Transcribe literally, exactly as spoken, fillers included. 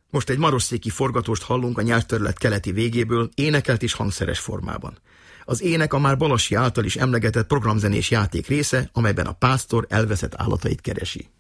Most egy marosszéki forgatóst hallunk a nyelvterület keleti végéből, énekelt és hangszeres formában. Az ének a már Balassi által is emlegetett programzenés játék része, amelyben a pásztor elveszett állatait keresi.